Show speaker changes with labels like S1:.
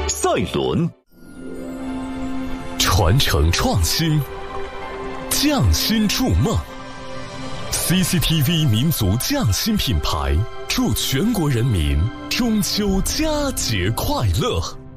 S1: 赛伦，
S2: 传承创新，匠心筑梦。CCTV 民族匠心品牌，祝全国人民中秋佳节快乐。